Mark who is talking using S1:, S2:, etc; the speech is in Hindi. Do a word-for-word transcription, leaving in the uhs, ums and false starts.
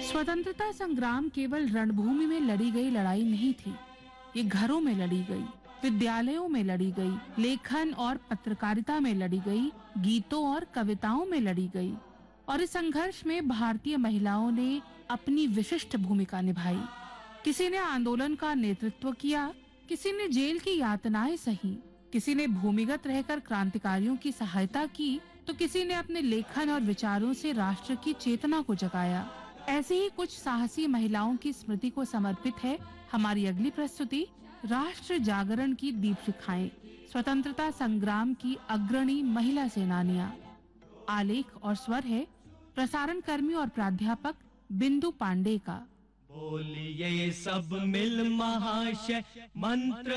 S1: स्वतंत्रता संग्राम केवल रणभूमि में लड़ी गई लड़ाई नहीं थी, ये घरों में लड़ी गई, विद्यालयों में लड़ी गई, लेखन और पत्रकारिता में लड़ी गई, गीतों और कविताओं में लड़ी गई। और इस संघर्ष में भारतीय महिलाओं ने अपनी विशिष्ट भूमिका निभाई। किसी ने आंदोलन का नेतृत्व किया, किसी ने जेल की यातनाएं सही, किसी ने भूमिगत रहकर क्रांतिकारियों की सहायता की, तो किसी ने अपने लेखन और विचारों से राष्ट्र की चेतना को जगाया। ऐसे ही कुछ साहसी महिलाओं की स्मृति को समर्पित है हमारी अगली प्रस्तुति, राष्ट्र जागरण की दीपशिखाएं, स्वतंत्रता संग्राम की अग्रणी महिला सेनानियां। आलेख और स्वर है प्रसारण कर्मी और प्राध्यापक बिंदु पांडे का।
S2: बोलिए सब मिल महाशय मंत्र